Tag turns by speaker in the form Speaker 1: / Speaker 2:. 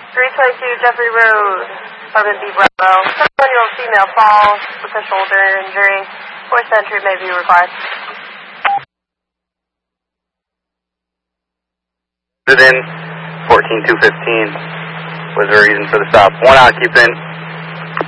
Speaker 1: 322 Jeffrey Road, Apartment B Bravo. 7-year-old female falls with a shoulder injury. Forced entry may be required.
Speaker 2: Within 14215 was the reason for the stop. One occupant